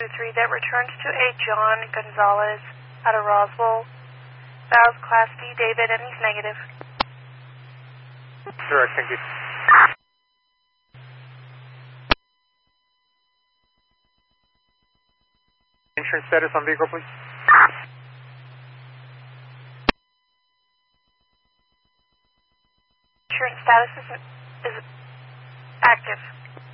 3 that returns to a John Gonzalez out of Roswell. Valves Class D, David, and he's negative. Correct, thank you. Insurance status on vehicle, please. Insurance status is active.